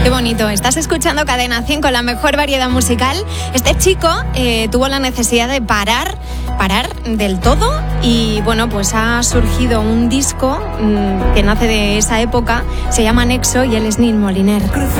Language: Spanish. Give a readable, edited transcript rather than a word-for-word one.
Qué bonito. Estás escuchando Cadena 100 con la mejor variedad musical. Este chico tuvo la necesidad de parar del todo y bueno, pues ha surgido un disco que nace de esa época, se llama Nexo y él es Neil Moliner.